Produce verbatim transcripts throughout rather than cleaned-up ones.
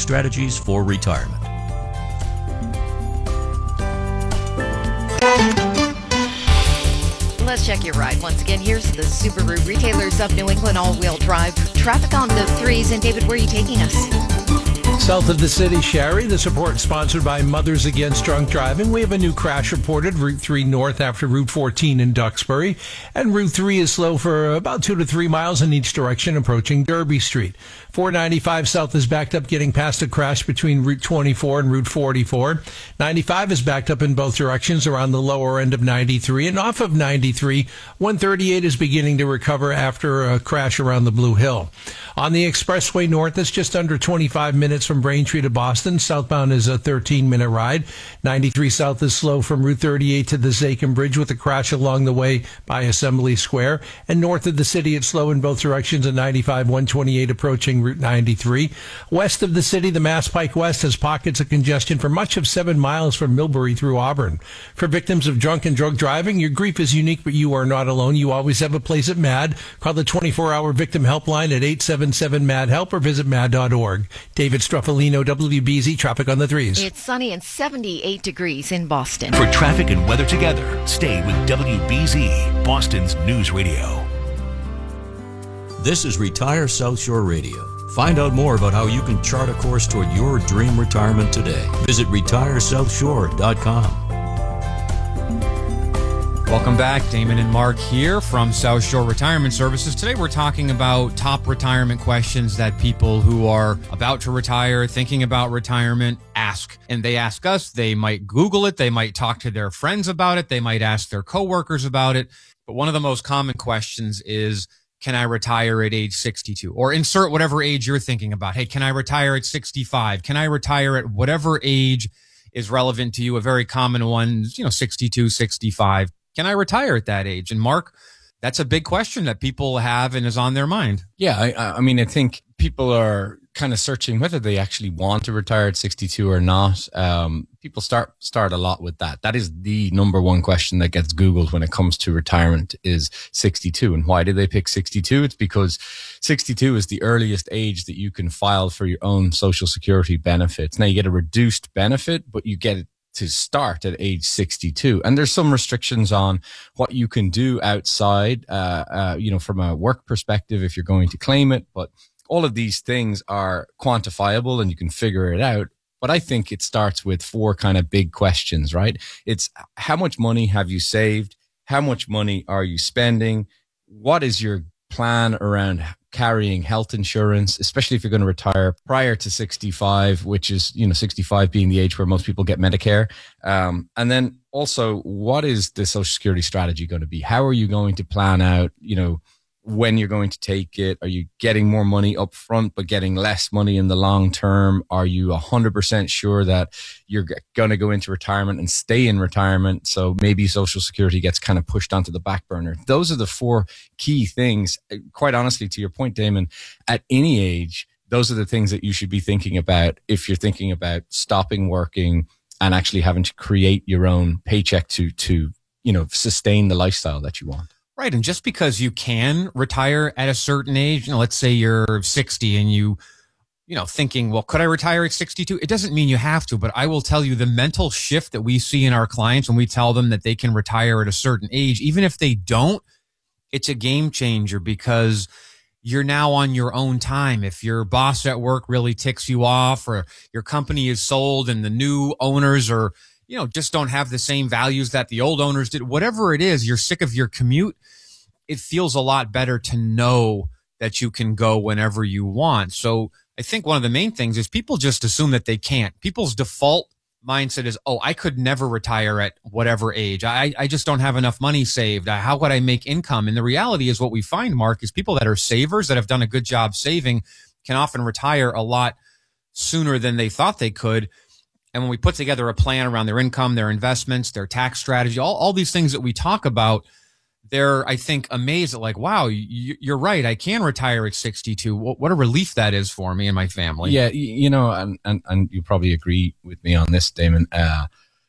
strategies for retirement. Let's check your ride. Once again, here's the Subaru Retailers of New England all-wheel drive. Traffic on the threes. And David, where are you taking us? South of the city, Sherry. The support sponsored by Mothers Against Drunk Driving. We have a new crash reported, Route three north after Route fourteen in Duxbury. And Route three is slow for about two to three miles in each direction approaching Derby Street. four ninety-five south is backed up getting past a crash between Route twenty-four and Route forty-four. ninety-five is backed up in both directions around the lower end of ninety-three. And off of ninety-three, one thirty-eight is beginning to recover after a crash around the Blue Hill. On the expressway north, it's just under twenty-five minutes from Braintree to Boston. Southbound is a thirteen-minute ride. ninety-three south is slow from Route thirty-eight to the Zakin Bridge with a crash along the way by Assembly Square. And north of the city, it's slow in both directions at ninety-five, one twenty-eight approaching Route ninety-three. West of the city, the Mass Pike West has pockets of congestion for much of seven miles from Millbury through Auburn. For victims of drunk and drug driving, your grief is unique, but you are not alone. You always have a place at MAD. Call the twenty-four hour victim helpline at eight seven seven MAD HELP or visit mad dot org. David Struffolino, W B Z, traffic on the threes. It's sunny and seventy-eight degrees in Boston. For traffic and weather together, stay with W B Z, Boston's News Radio. This is Retire South Shore Radio. Find out more about how you can chart a course toward your dream retirement today. Visit retire south shore dot com. Welcome back. Damon and Mark here from South Shore Retirement Services. Today we're talking about top retirement questions that people who are about to retire, thinking about retirement, ask. And they ask us, they might Google it, they might talk to their friends about it, they might ask their coworkers about it. But one of the most common questions is, can I retire at age sixty-two? Or insert whatever age you're thinking about. Hey, can I retire at sixty-five? Can I retire at whatever age is relevant to you? A very common one, you know, sixty-two, sixty-five. Can I retire at that age? And Mark, that's a big question that people have and is on their mind. Yeah, I, I mean, I think people are kind of searching whether they actually want to retire at sixty-two or not. Um, people start start a lot with that. That is the number one question that gets Googled when it comes to retirement is sixty-two. And why did they pick sixty-two? It's because sixty-two is the earliest age that you can file for your own Social Security benefits. Now you get a reduced benefit, but you get it to start at age sixty-two. And there's some restrictions on what you can do outside, uh, uh, you know, from a work perspective if you're going to claim it. But all of these things are quantifiable and you can figure it out. But I think it starts with four kind of big questions, right? It's how much money have you saved? How much money are you spending? What is your plan around carrying health insurance, especially if you're going to retire prior to sixty-five, which is, you know, sixty-five being the age where most people get Medicare. Um, and then also, what is the Social Security strategy going to be? How are you going to plan out, you know, when you're going to take it? Are you getting more money up front, but getting less money in the long term? Are you one hundred percent sure that you're going to go into retirement and stay in retirement? So maybe Social Security gets kind of pushed onto the back burner. Those are the four key things. Quite honestly, to your point, Damon, at any age, those are the things that you should be thinking about if you're thinking about stopping working and actually having to create your own paycheck to, to, you know, sustain the lifestyle that you want. Right. And just because you can retire at a certain age, you know, let's say you're sixty and you, you know, thinking, well, could I retire at sixty-two? It doesn't mean you have to, but I will tell you the mental shift that we see in our clients when we tell them that they can retire at a certain age, even if they don't, it's a game changer because you're now on your own time. If your boss at work really ticks you off or your company is sold and the new owners are, you know, just don't have the same values that the old owners did, whatever it is, you're sick of your commute. It feels a lot better to know that you can go whenever you want. So I think one of the main things is people just assume that they can't. People's default mindset is, oh, I could never retire at whatever age. I, I just don't have enough money saved. How could I make income? And the reality is what we find, Mark, is people that are savers, that have done a good job saving, can often retire a lot sooner than they thought they could. And when we put together a plan around their income, their investments, their tax strategy, all, all these things that we talk about, they're, I think, amazed at like, wow, you, you're right. I can retire at sixty-two. What, what a relief that is for me and my family. Yeah, you know, and, and, and you probably agree with me on this, Damon. Uh,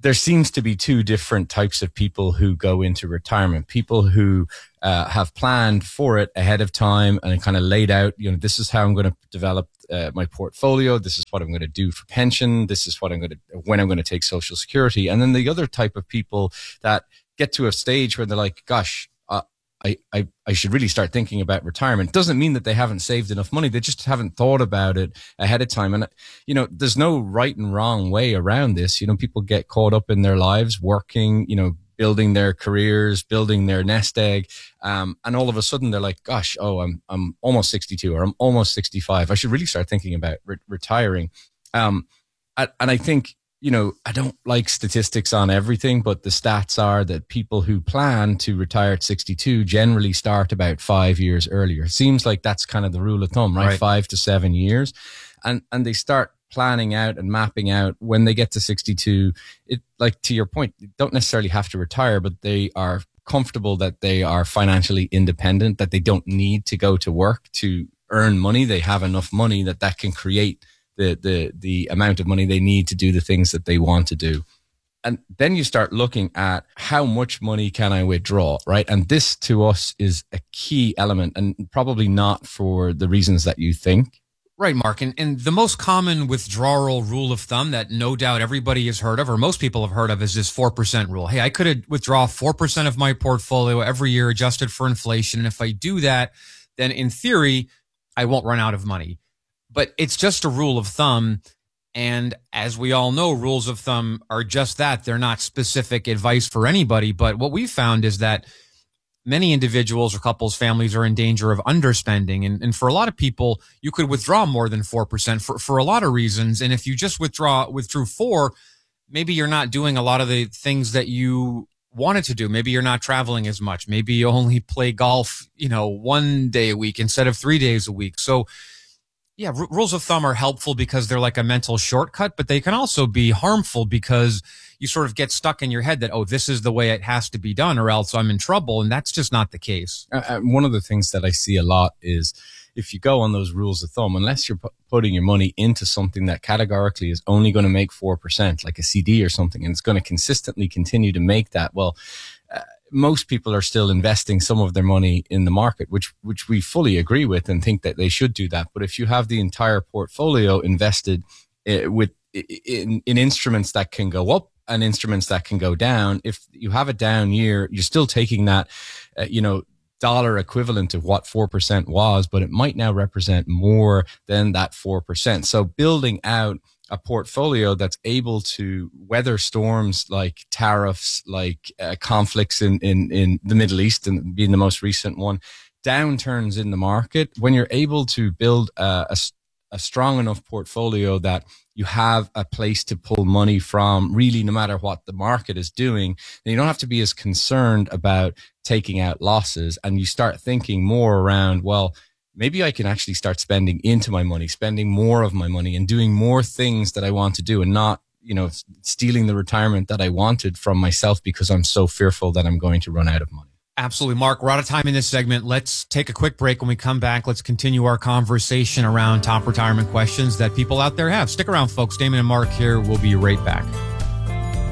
there seems to be two different types of people who go into retirement. People who uh, have planned for it ahead of time and kind of laid out, you know, this is how I'm going to develop uh, my portfolio. This is what I'm going to do for pension. This is what I'm going to, when I'm going to take Social Security. And then the other type of people that get to a stage where they're like, gosh, uh, I, I, I should really start thinking about retirement. Doesn't mean that they haven't saved enough money. They just haven't thought about it ahead of time. And, you know, there's no right and wrong way around this. You know, people get caught up in their lives working, you know, building their careers, building their nest egg. Um, and all of a sudden they're like, gosh, oh, I'm, I'm almost sixty-two or I'm almost sixty-five. I should really start thinking about re- retiring. Um, and, and I think, you know, I don't like statistics on everything, but the stats are that people who plan to retire at sixty-two generally start about five years earlier. It seems like that's kind of the rule of thumb, right? right. Five to seven years. And, and they start planning out and mapping out when they get to sixty-two. It, like to your point, they don't necessarily have to retire, but they are comfortable that they are financially independent, that they don't need to go to work to earn money. They have enough money that that can create the, the, the amount of money they need to do the things that they want to do. And then you start looking at how much money can I withdraw, right? And this to us is a key element, and probably not for the reasons that you think. Right, Mark. And, and the most common withdrawal rule of thumb that no doubt everybody has heard of, or most people have heard of, is this four percent rule. Hey, I could withdraw four percent of my portfolio every year adjusted for inflation. And if I do that, then in theory, I won't run out of money. But it's just a rule of thumb. And as we all know, rules of thumb are just that. They're not specific advice for anybody. But what we found is that many individuals or couples, families are in danger of underspending. And, and for a lot of people, you could withdraw more than four percent for, for a lot of reasons. And if you just withdraw, withdrew four, maybe you're not doing a lot of the things that you wanted to do. Maybe you're not traveling as much. Maybe you only play golf, you know, one day a week instead of three days a week. So yeah, r- rules of thumb are helpful because they're like a mental shortcut, but they can also be harmful because you sort of get stuck in your head that, oh, this is the way it has to be done or else I'm in trouble. And that's just not the case. Uh, one of the things that I see a lot is if you go on those rules of thumb, unless you're pu- putting your money into something that categorically is only going to make four percent, like a C D or something, and it's going to consistently continue to make that, well, uh, most people are still investing some of their money in the market, which, which we fully agree with and think that they should do that. But if you have the entire portfolio invested uh, with in, in instruments that can go up and instruments that can go down, if you have a down year, you're still taking that, uh, you know, dollar equivalent of what four percent was, but it might now represent more than that four percent. So building out a portfolio that's able to weather storms like tariffs, like uh, conflicts in, in, in the Middle East, and being the most recent one, downturns in the market, when you're able to build a, a, a strong enough portfolio that you have a place to pull money from, really, no matter what the market is doing, then you don't have to be as concerned about taking out losses. And you start thinking more around, well, maybe I can actually start spending into my money, spending more of my money and doing more things that I want to do, and not, you know, stealing the retirement that I wanted from myself because I'm so fearful that I'm going to run out of money. Absolutely. Mark, we're out of time in this segment. Let's take a quick break. When we come back, let's continue our conversation around top retirement questions that people out there have. Stick around, folks. Damon and Mark here. We'll be right back.